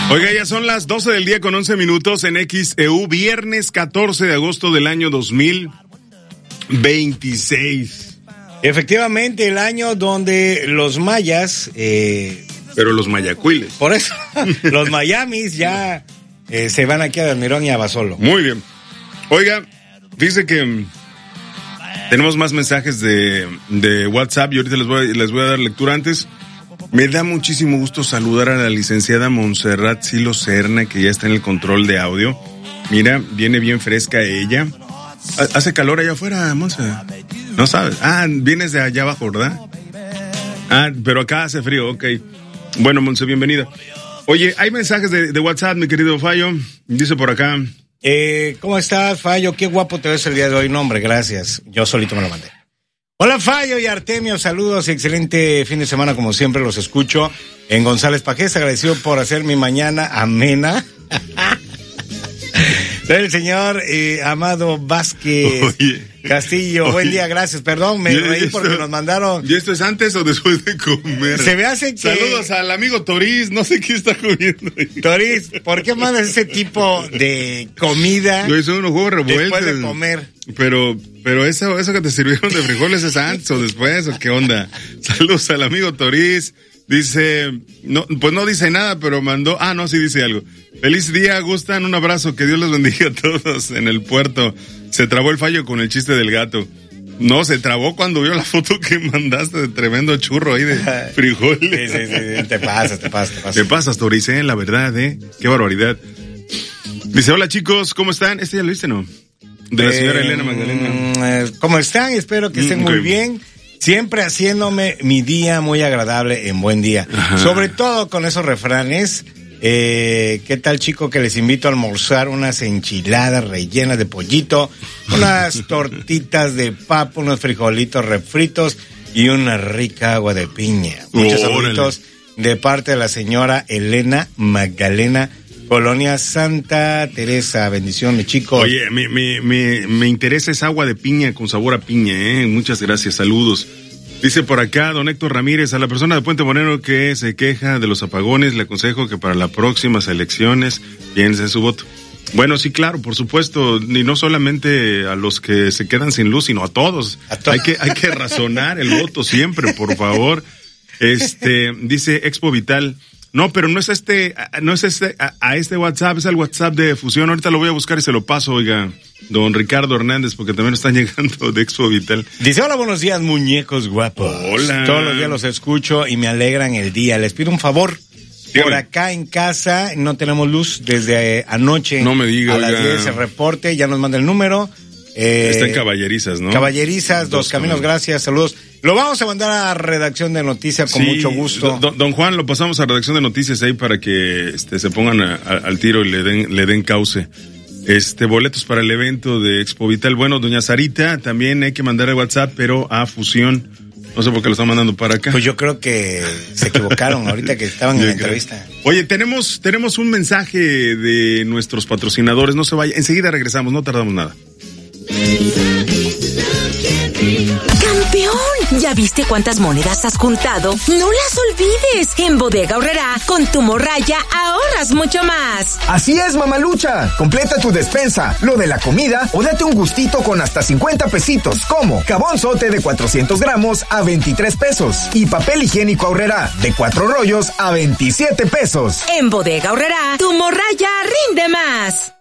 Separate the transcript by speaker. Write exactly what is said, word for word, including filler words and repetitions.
Speaker 1: Oiga, ya son las doce del día con once minutos en X E U, viernes catorce de agosto del año dos mil veintiséis.
Speaker 2: Efectivamente, el año donde los mayas... Eh,
Speaker 1: Pero los mayacuiles.
Speaker 2: Por eso, los Miamis ya eh, se van aquí a Almirón y a Basolo.
Speaker 1: Muy bien. Oiga, dice que um, tenemos más mensajes de, de WhatsApp y ahorita les voy, a, les voy a dar lectura antes. Me da muchísimo gusto saludar a la licenciada Montserrat Silo Serna, que ya está en el control de audio. Mira, viene bien fresca ella. ¿Hace calor allá afuera, Monse? ¿No sabes? Ah, vienes de allá abajo, ¿verdad? Ah, pero acá hace frío, ok. Bueno, Monse, bienvenida. Oye, hay mensajes de, de WhatsApp, mi querido Fallo. Dice por acá.
Speaker 2: Eh, ¿Cómo estás, Fallo? Qué guapo te ves el día de hoy. No, hombre, gracias. Yo solito me lo mandé. Hola, Fallo y Artemio, saludos y excelente fin de semana, como siempre los escucho en González Pajés, agradecido por hacer mi mañana amena. Soy el señor eh, Amado Vázquez oye, Castillo, oye, buen día, gracias, perdón, me reí esto, porque nos mandaron...
Speaker 1: ¿Y esto es antes o después de comer?
Speaker 2: Se me hace que...
Speaker 1: Saludos al amigo Toriz, no sé qué está comiendo.
Speaker 2: Toriz, ¿por qué mandas ese tipo de comida
Speaker 1: yo hice unos juegos revueltos
Speaker 2: después de comer?
Speaker 1: Pero, pero eso, eso que te sirvieron de frijoles es antes o después, ¿o qué onda? Saludos al amigo Toriz. Dice, no, pues no dice nada, pero mandó, ah, no, sí dice algo. Feliz día, Gustan, un abrazo, que Dios los bendiga a todos en el puerto. Se trabó el Fallo con el chiste del gato. No, se trabó cuando vio la foto que mandaste de tremendo churro ahí de frijoles.
Speaker 2: Sí, sí, sí, te pasas, te pasas, te pasas.
Speaker 1: Te pasas, Toriz, eh, la verdad, eh, qué barbaridad. Dice, hola chicos, ¿cómo están? Este ya lo viste, ¿no? De la señora eh, Elena Magdalena.
Speaker 2: ¿Cómo están? Espero que estén mm, okay. muy bien. Siempre haciéndome mi día muy agradable en buen día. Ajá. Sobre todo con esos refranes. Eh, ¿Qué tal, chico, que les invito a almorzar unas enchiladas rellenas de pollito, unas tortitas de papa, unos frijolitos refritos y una rica agua de piña? Muchos
Speaker 1: oh,
Speaker 2: saluditos de parte de la señora Elena Magdalena, Colonia Santa Teresa. Bendiciones, chicos.
Speaker 1: Oye, me, me, me, me interesa esa agua de piña con sabor a piña, ¿eh? Muchas gracias, saludos. Dice por acá don Héctor Ramírez, a la persona de Puente Moreno que se queja de los apagones, le aconsejo que para las próximas elecciones piense en su voto. Bueno, sí, claro, por supuesto, y no solamente a los que se quedan sin luz, sino a todos. A to- hay que, hay que razonar el voto siempre, por favor. Este, dice Expo Vital. No, pero no es este, no es este, a, a este WhatsApp, es el WhatsApp de Fusión. Ahorita lo voy a buscar y se lo paso, oiga, don Ricardo Hernández, porque también están llegando de Expo Vital.
Speaker 2: Dice, hola, buenos días, muñecos guapos.
Speaker 1: Hola.
Speaker 2: Todos los días los escucho y me alegran el día. Les pido un favor. Dígame. Por acá en casa no tenemos luz desde anoche.
Speaker 1: No me diga,
Speaker 2: a las
Speaker 1: oiga.
Speaker 2: diez el reporte, ya nos manda el número.
Speaker 1: Eh, Está en Caballerizas, ¿no?
Speaker 2: Caballerizas, Dos, Dos Caminos, caminos, gracias, saludos. Lo vamos a mandar a redacción de noticias con sí, mucho gusto.
Speaker 1: Don, don Juan, lo pasamos a redacción de noticias ahí para que este, se pongan a, a, al tiro y le den, le den cauce. Este, boletos para el evento de Expo Vital. Bueno, doña Sarita, también hay que mandar el WhatsApp, pero a Fusión. No sé por qué lo están mandando para acá.
Speaker 2: Pues yo creo que se equivocaron ahorita que estaban en la entrevista.
Speaker 1: Oye, tenemos, tenemos un mensaje de nuestros patrocinadores. No se vaya, enseguida regresamos, no tardamos nada.
Speaker 3: ¡Campeón! ¿Ya viste cuántas monedas has juntado? ¡No las olvides! En Bodega Aurrerá, con tu morralla, ahorras mucho más.
Speaker 4: Así es, mamalucha. Completa tu despensa, lo de la comida, o date un gustito con hasta cincuenta pesitos, como jabón Sote de cuatrocientos gramos a veintitrés pesos y papel higiénico Aurrerá de cuatro rollos a veintisiete pesos.
Speaker 3: En Bodega Aurrerá, tu morralla rinde más.